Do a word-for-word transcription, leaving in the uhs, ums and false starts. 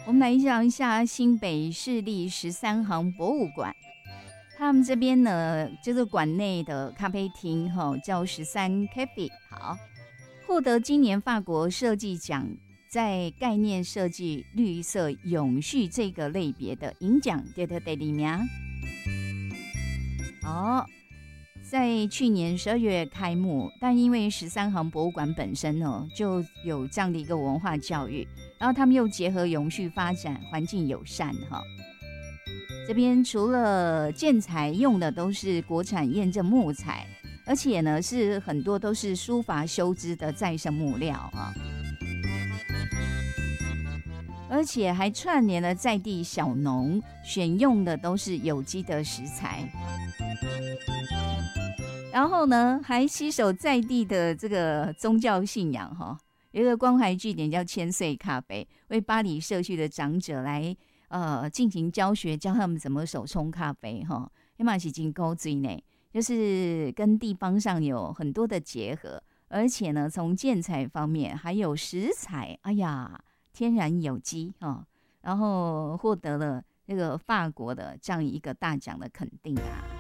我们来讲一下新北市立十三行博物馆。他们这边呢，就是馆内的咖啡厅，哈，叫十三 Cafe。好，获得今年法国设计奖，在概念设计绿色永续这个类别的银奖，得得第二名。好，在去年十二月开幕，但因为十三行博物馆本身呢就有这样的一个文化教育，然后他们又结合永续发展、环境友善哈。这边除了建材用的都是国产验证木材，而且呢是很多都是书法修枝的再生木料啊，而且还串联了在地小农，选用的都是有机的食材。然后呢，还携手在地的这个宗教信仰哈，有一个关怀据点叫千岁咖啡，为巴黎社区的长者来呃进行教学，教他们怎么手冲咖啡哈。也嘛是真高追呢，就是跟地方上有很多的结合，而且呢，从建材方面还有食材，哎呀，天然有机哈，然后获得了这个法国的这样一个大奖的肯定啊。